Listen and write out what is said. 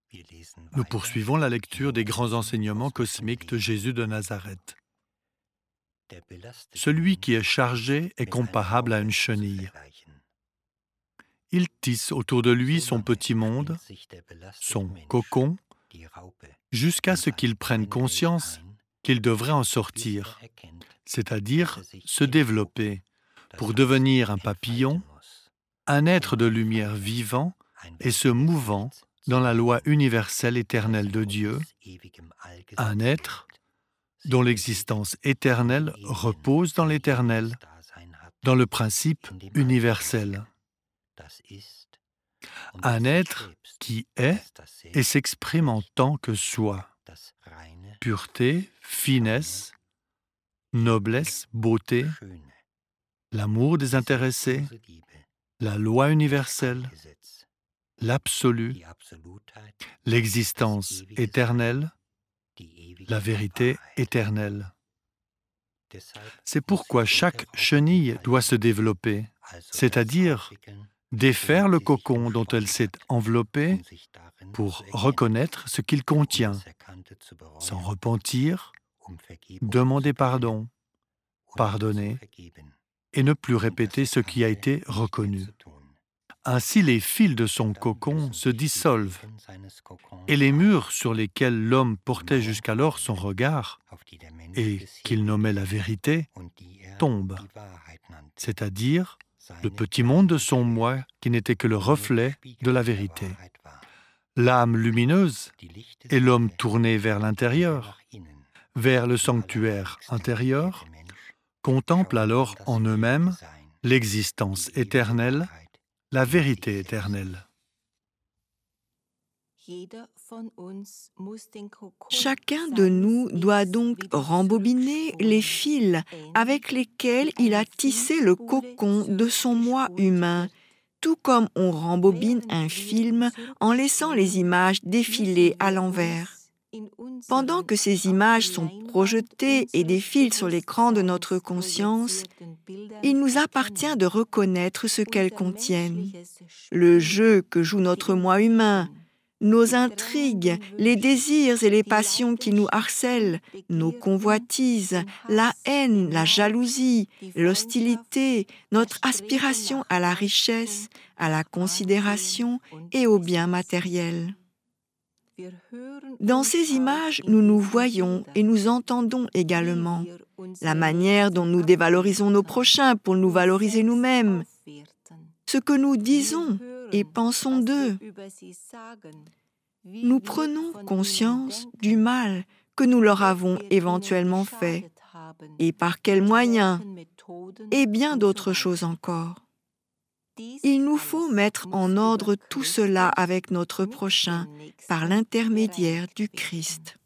Nous poursuivons la lecture des grands enseignements cosmiques de Jésus de Nazareth. Celui qui est chargé est comparable à une chenille. Il tisse autour de lui son petit monde, son cocon, jusqu'à ce qu'il prenne conscience qu'il devrait en sortir, c'est-à-dire se développer pour devenir un papillon, un être de lumière vivant et se mouvant dans la loi universelle éternelle de Dieu, un être dont l'existence éternelle repose dans l'éternel, dans le principe universel. Un être qui est et s'exprime en tant que soi. Pureté, finesse, noblesse, beauté, l'amour désintéressé, la loi universelle, l'absolu, l'existence éternelle, la vérité éternelle. C'est pourquoi chaque chenille doit se développer, c'est-à-dire défaire le cocon dont elle s'est enveloppée pour reconnaître ce qu'il contient, s'en repentir, demander pardon, pardonner et ne plus répéter ce qui a été reconnu. Ainsi, les fils de son cocon se dissolvent et les murs sur lesquels l'homme portait jusqu'alors son regard et qu'il nommait la vérité tombent, c'est-à-dire le petit monde de son moi qui n'était que le reflet de la vérité. L'âme lumineuse et l'homme tourné vers l'intérieur, vers le sanctuaire intérieur, contemplent alors en eux-mêmes l'existence éternelle, la vérité éternelle. Chacun de nous doit donc rembobiner les fils avec lesquels il a tissé le cocon de son moi humain, tout comme on rembobine un film en laissant les images défiler à l'envers. Pendant que ces images sont projetées et défilent sur l'écran de notre conscience, il nous appartient de reconnaître ce qu'elles contiennent. Le jeu que joue notre moi humain, nos intrigues, les désirs et les passions qui nous harcèlent, nos convoitises, la haine, la jalousie, l'hostilité, notre aspiration à la richesse, à la considération et au bien matériel. Dans ces images, nous nous voyons et nous entendons également la manière dont nous dévalorisons nos prochains pour nous valoriser nous-mêmes, ce que nous disons et pensons d'eux. Nous prenons conscience du mal que nous leur avons éventuellement fait et par quels moyens, et bien d'autres choses encore. Il nous faut mettre en ordre tout cela avec notre prochain par l'intermédiaire du Christ.